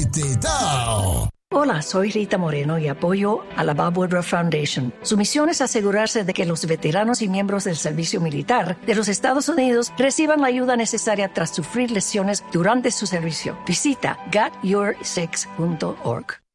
Titao. Hola, soy Rita Moreno y apoyo a la Bob Woodruff Foundation. Su misión es asegurarse de que los veteranos y miembros del servicio militar de los Estados Unidos reciban la ayuda necesaria tras sufrir lesiones durante su servicio. Visita GetYourSix.org.